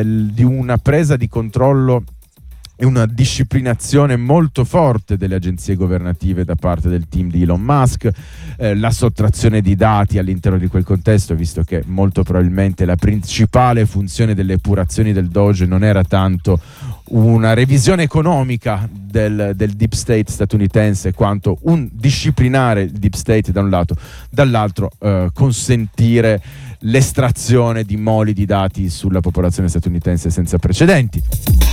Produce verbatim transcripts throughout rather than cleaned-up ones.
di una presa di controllo e una disciplinazione molto forte delle agenzie governative da parte del team di Elon Musk, eh, la sottrazione di dati all'interno di quel contesto, visto che molto probabilmente la principale funzione delle epurazioni del Doge non era tanto una revisione economica del, del deep state statunitense, quanto un disciplinare il deep state da un lato, dall'altro eh, consentire l'estrazione di moli di dati sulla popolazione statunitense senza precedenti.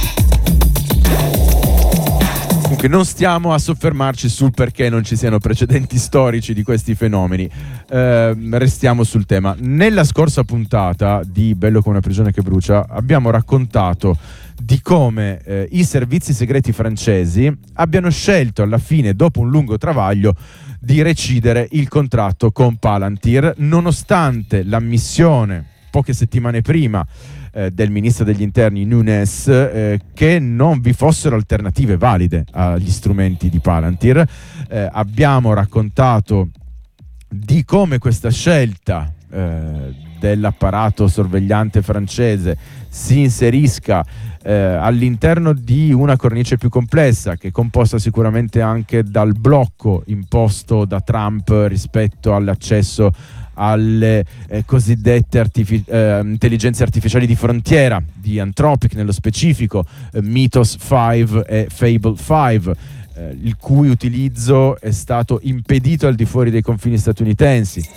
Comunque non stiamo a soffermarci sul perché non ci siano precedenti storici di questi fenomeni, eh, restiamo sul tema. Nella scorsa puntata di Bello come una prigione che brucia abbiamo raccontato di come eh, i servizi segreti francesi abbiano scelto alla fine, dopo un lungo travaglio, di recidere il contratto con Palantir, nonostante l'ammissione poche settimane prima eh, del ministro degli interni Nunes eh, che non vi fossero alternative valide agli strumenti di Palantir. Eh, abbiamo raccontato di come questa scelta eh, dell'apparato sorvegliante francese si inserisca eh, all'interno di una cornice più complessa, che è composta sicuramente anche dal blocco imposto da Trump rispetto all'accesso alle eh, cosiddette artific- eh, intelligenze artificiali di frontiera, di Anthropic nello specifico, eh, Mythos cinque e Fable cinque, eh, il cui utilizzo è stato impedito al di fuori dei confini statunitensi.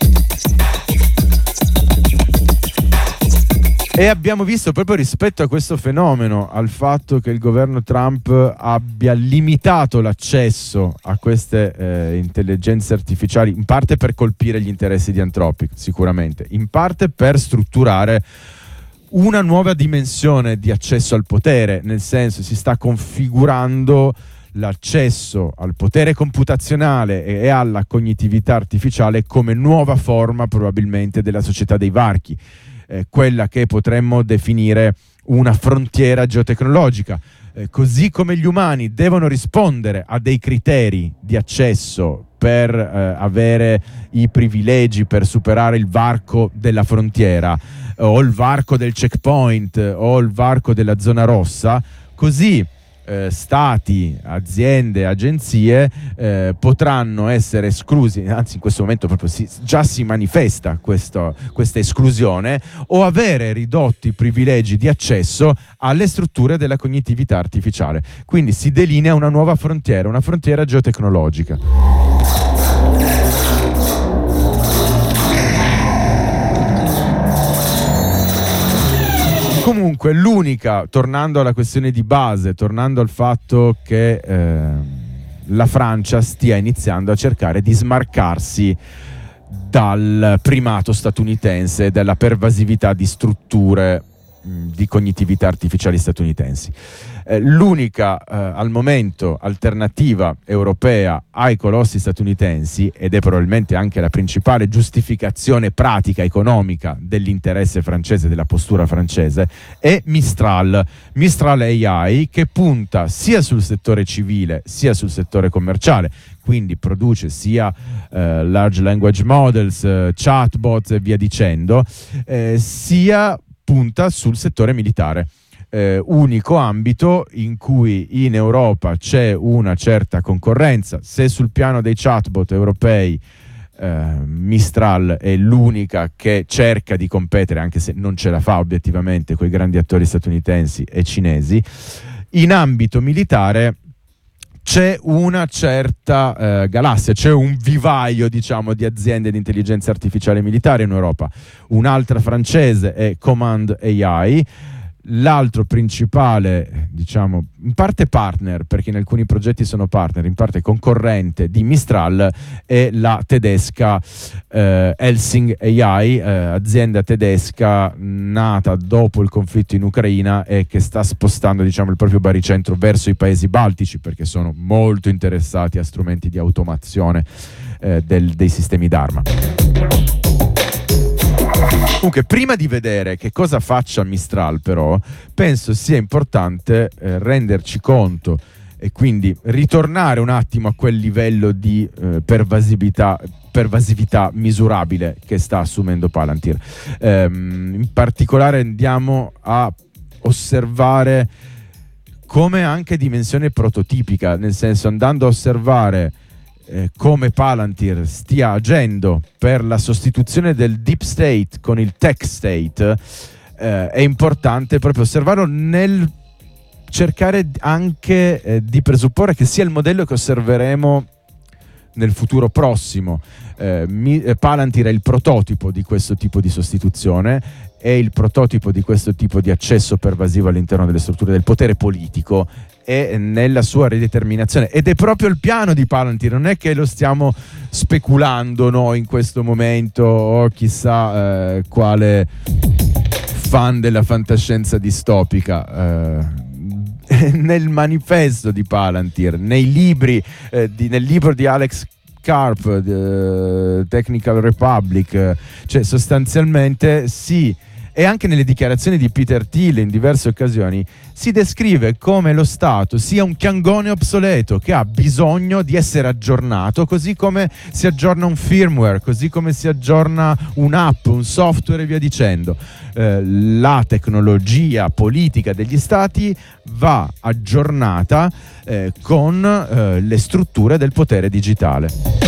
E abbiamo visto, proprio rispetto a questo fenomeno, al fatto che il governo Trump abbia limitato l'accesso a queste eh, intelligenze artificiali, in parte per colpire gli interessi di Anthropic, sicuramente, in parte per strutturare una nuova dimensione di accesso al potere, nel senso si sta configurando l'accesso al potere computazionale e alla cognitività artificiale come nuova forma probabilmente della società dei varchi. Eh, quella che potremmo definire una frontiera geotecnologica, eh, così come gli umani devono rispondere a dei criteri di accesso per eh, avere i privilegi, per superare il varco della frontiera eh, o il varco del checkpoint eh, o il varco della zona rossa, così Eh, stati, aziende, agenzie eh, potranno essere esclusi, anzi in questo momento proprio si, già si manifesta questo, questa esclusione, o avere ridotti i privilegi di accesso alle strutture della cognitività artificiale. Quindi si delinea una nuova frontiera, una frontiera geotecnologica. Comunque l'unica, tornando alla questione di base, tornando al fatto che eh, la Francia stia iniziando a cercare di smarcarsi dal primato statunitense, dalla pervasività di strutture mh, di cognitività artificiali statunitensi. Eh, l'unica eh, al momento alternativa europea ai colossi statunitensi, ed è probabilmente anche la principale giustificazione pratica economica dell'interesse francese, della postura francese, è Mistral. Mistral A I, che punta sia sul settore civile sia sul settore commerciale, quindi produce sia eh, large language models, eh, chatbot e via dicendo, eh, sia punta sul settore militare. Eh, unico ambito in cui in Europa c'è una certa concorrenza. Se sul piano dei chatbot europei eh, Mistral è l'unica che cerca di competere, anche se non ce la fa obiettivamente, con i grandi attori statunitensi e cinesi, in ambito militare c'è una certa eh, galassia, c'è un vivaio, diciamo, di aziende di intelligenza artificiale militare in Europa. Un'altra francese è Command A I. L'altro principale, diciamo, in parte partner, perché in alcuni progetti sono partner, in parte concorrente di Mistral, è la tedesca eh, Helsing A I, eh, azienda tedesca nata dopo il conflitto in Ucraina e che sta spostando, diciamo, il proprio baricentro verso i paesi baltici, perché sono molto interessati a strumenti di automazione eh, del, dei sistemi d'arma. Comunque, prima di vedere che cosa faccia Mistral, però, penso sia importante eh, renderci conto e quindi ritornare un attimo a quel livello di eh, pervasività, pervasività misurabile che sta assumendo Palantir. Ehm, in particolare andiamo a osservare come anche dimensione prototipica, nel senso andando a osservare eh, come Palantir stia agendo per la sostituzione del deep state con il tech state, eh, è importante proprio osservarlo nel cercare anche eh, di presupporre che sia il modello che osserveremo nel futuro prossimo. Eh, mi, eh, Palantir è il prototipo di questo tipo di sostituzione, è il prototipo di questo tipo di accesso pervasivo all'interno delle strutture del potere politico e nella sua rideterminazione, ed è proprio il piano di Palantir, non è che lo stiamo speculando noi in questo momento o chissà eh, quale fan della fantascienza distopica. eh, nel manifesto di Palantir, nei libri eh, di, nel libro di Alex Karp, uh, Technical Republic, uh, cioè sostanzialmente sì, e anche nelle dichiarazioni di Peter Thiel in diverse occasioni si descrive come lo Stato sia un chiangone obsoleto che ha bisogno di essere aggiornato, così come si aggiorna un firmware, così come si aggiorna un'app, un software e via dicendo. Eh, la tecnologia politica degli stati va aggiornata eh, con eh, le strutture del potere digitale.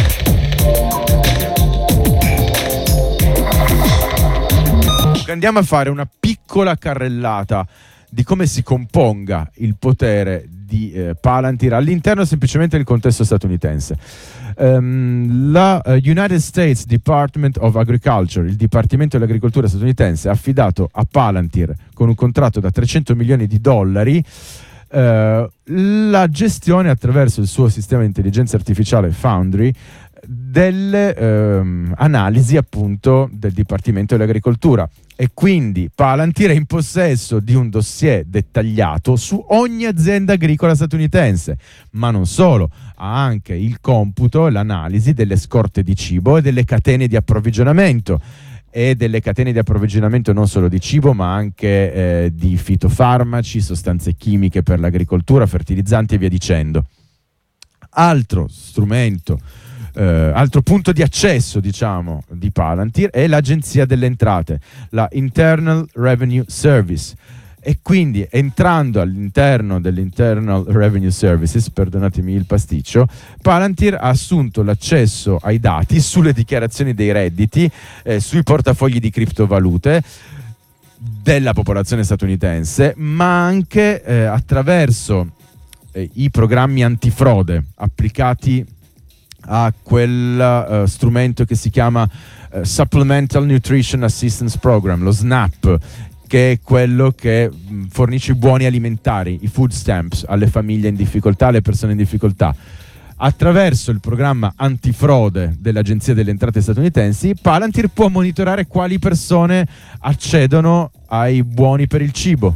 Andiamo a fare una piccola carrellata di come si componga il potere di eh, Palantir all'interno semplicemente del contesto statunitense. Um, la uh, United States Department of Agriculture, il Dipartimento dell'Agricoltura statunitense, ha affidato a Palantir con un contratto da trecento milioni di dollari uh, la gestione attraverso il suo sistema di intelligenza artificiale Foundry delle ehm, analisi appunto del Dipartimento dell'Agricoltura, e quindi Palantir è in possesso di un dossier dettagliato su ogni azienda agricola statunitense, ma non solo, ha anche il computo e l'analisi delle scorte di cibo e delle catene di approvvigionamento, e delle catene di approvvigionamento non solo di cibo ma anche eh, di fitofarmaci, sostanze chimiche per l'agricoltura, fertilizzanti e via dicendo. Altro strumento Uh, altro punto di accesso, diciamo, di Palantir è l'Agenzia delle Entrate, la Internal Revenue Service, e quindi entrando all'interno dell'Internal Revenue Services, perdonatemi il pasticcio, Palantir ha assunto l'accesso ai dati sulle dichiarazioni dei redditi, eh, sui portafogli di criptovalute della popolazione statunitense, ma anche eh, attraverso eh, i programmi antifrode applicati a quel uh, strumento che si chiama uh, Supplemental Nutrition Assistance Program, lo SNAP, che è quello che mh, fornisce i buoni alimentari, i food stamps, alle famiglie in difficoltà, alle persone in difficoltà. Attraverso il programma antifrode dell'Agenzia delle Entrate statunitensi, Palantir può monitorare quali persone accedono ai buoni per il cibo.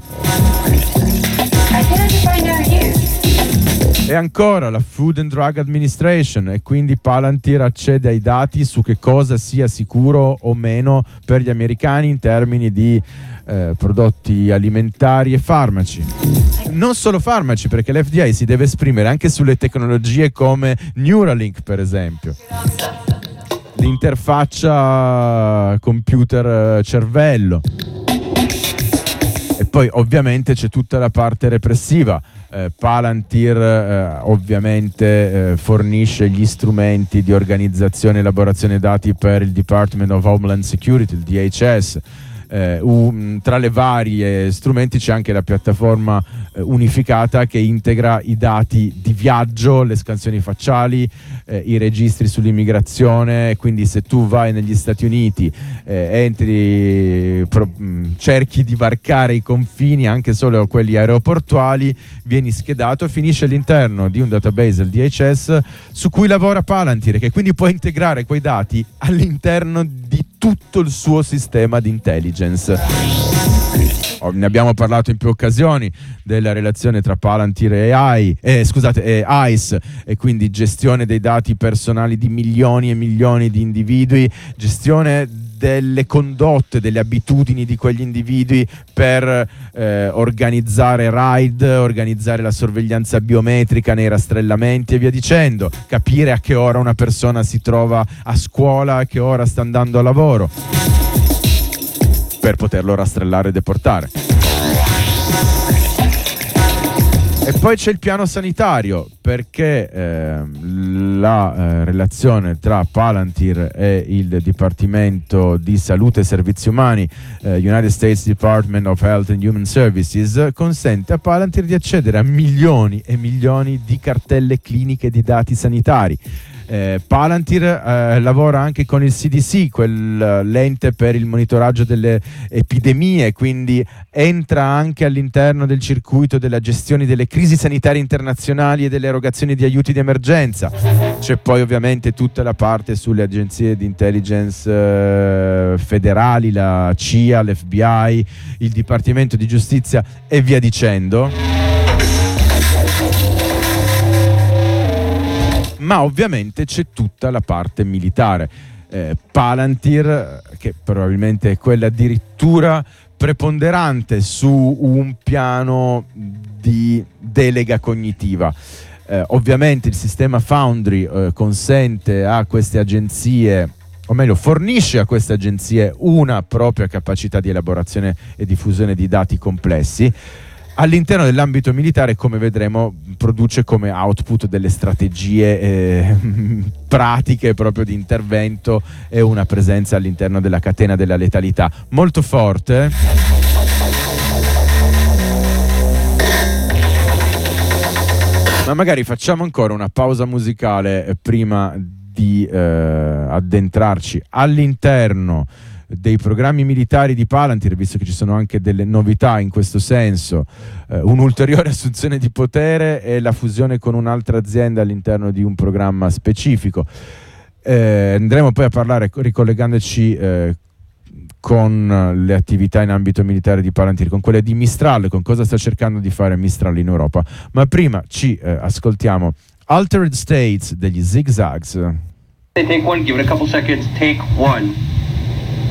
E ancora la Food and Drug Administration, e quindi Palantir accede ai dati su che cosa sia sicuro o meno per gli americani in termini di eh, prodotti alimentari e farmaci. Non solo farmaci, perché l'F D A si deve esprimere anche sulle tecnologie come Neuralink, per esempio, l'interfaccia computer-cervello. E poi ovviamente c'è tutta la parte repressiva. Eh, Palantir eh, ovviamente eh, fornisce gli strumenti di organizzazione e elaborazione dati per il Department of Homeland Security, il D H S. Eh, un, tra le varie strumenti c'è anche la piattaforma eh, unificata che integra i dati di viaggio, le scansioni facciali, eh, i registri sull'immigrazione, quindi se tu vai negli Stati Uniti, eh, entri, pro, mh, cerchi di varcare i confini, anche solo quelli aeroportuali, vieni schedato e finisce all'interno di un database del D H S su cui lavora Palantir, che quindi può integrare quei dati all'interno di tutto il suo sistema di intelligence. Oh, ne abbiamo parlato in più occasioni della relazione tra Palantir e A I, eh, scusate, e ICE, e quindi gestione dei dati personali di milioni e milioni di individui, gestione delle condotte, delle abitudini di quegli individui per eh, organizzare raid, organizzare la sorveglianza biometrica nei rastrellamenti e via dicendo, capire a che ora una persona si trova a scuola, a che ora sta andando a lavoro, per poterlo rastrellare e deportare. poi c'è il piano sanitario, perché eh, la eh, relazione tra Palantir e il Dipartimento di Salute e Servizi Umani, eh, United States Department of Health and Human Services, consente a Palantir di accedere a milioni e milioni di cartelle cliniche di dati sanitari. Eh, Palantir eh, lavora anche con il C D C, quell'ente per il monitoraggio delle epidemie, quindi entra anche all'interno del circuito della gestione delle crisi sanitarie internazionali e delle erogazioni di aiuti di emergenza. C'è poi ovviamente tutta la parte sulle agenzie di intelligence eh, federali, la C I A, l'F B I, il Dipartimento di Giustizia e via dicendo. Ma ovviamente c'è tutta la parte militare. Eh, Palantir, che probabilmente è quella addirittura preponderante su un piano di delega cognitiva. Eh, ovviamente il sistema Foundry eh, consente a queste agenzie, o meglio fornisce a queste agenzie una propria capacità di elaborazione e diffusione di dati complessi. All'interno dell'ambito militare, come vedremo, produce come output delle strategie eh, pratiche proprio di intervento e una presenza all'interno della catena della letalità molto forte. Ma magari facciamo ancora una pausa musicale prima di eh, addentrarci all'interno dei programmi militari di Palantir, visto che ci sono anche delle novità in questo senso, eh, un'ulteriore assunzione di potere e la fusione con un'altra azienda all'interno di un programma specifico. Eh, andremo poi a parlare, ricollegandoci eh, con le attività in ambito militare di Palantir, con quelle di Mistral, con cosa sta cercando di fare Mistral in Europa. Ma prima ci eh, ascoltiamo Altered States degli Zigzags. Take one, give it a couple seconds, take one.